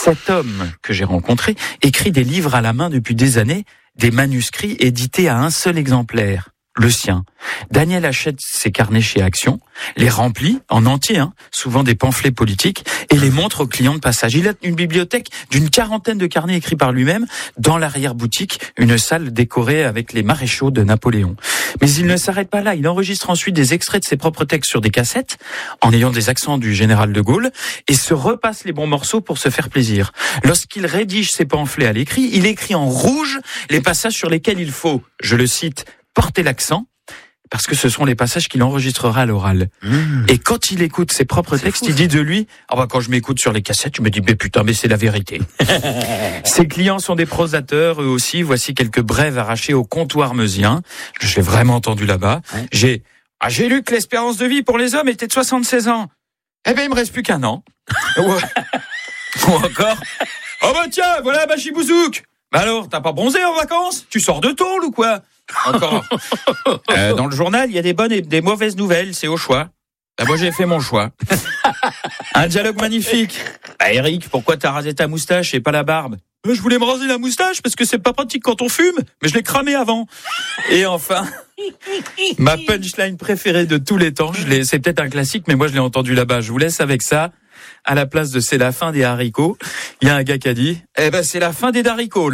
Cet homme que j'ai rencontré écrit des livres à la main depuis des années, des manuscrits édités à un seul exemplaire, le sien. Daniel achète ses carnets chez Action, les remplit en entier, souvent des pamphlets politiques, et les montre aux clients de passage. Il a une bibliothèque d'une 40aine de carnets écrits par lui-même, dans l'arrière-boutique, une salle décorée avec les maréchaux de Napoléon. Mais il ne s'arrête pas là, il enregistre ensuite des extraits de ses propres textes sur des cassettes, en ayant des accents du général de Gaulle, et se repasse les bons morceaux pour se faire plaisir. Lorsqu'il rédige ses pamphlets à l'écrit, il écrit en rouge les passages sur lesquels il faut, je le cite, porter l'accent, parce que ce sont les passages qu'il enregistrera à l'oral. Et quand il écoute ses propres textes, il dit de lui, quand je m'écoute sur les cassettes, je me dis, mais c'est la vérité. Ses clients sont des prosateurs, eux aussi. Voici quelques brèves arrachées au comptoir meusien. Je l'ai vraiment entendu là-bas. Ouais. J'ai lu que l'espérance de vie pour les hommes était de 76 ans. Eh ben, il me reste plus qu'1 an. Ou encore, tiens, voilà Bachibouzouk. Alors, t'as pas bronzé en vacances? Tu sors de tôle ou quoi? Encore. Dans le journal, il y a des bonnes et des mauvaises nouvelles, c'est au choix. Moi, j'ai fait mon choix. Un dialogue magnifique. Eric, pourquoi t'as rasé ta moustache et pas la barbe? Je voulais me raser la moustache parce que c'est pas pratique quand on fume, mais je l'ai cramé avant. Et enfin, ma punchline préférée de tous les temps, c'est peut-être un classique, mais moi je l'ai entendu là-bas. Je vous laisse avec ça. À la place de c'est la fin des haricots, il y a un gars qui a dit, c'est la fin des haricots.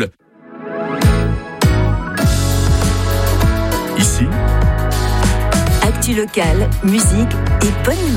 Ici, actu locale, musique et bonne humeur.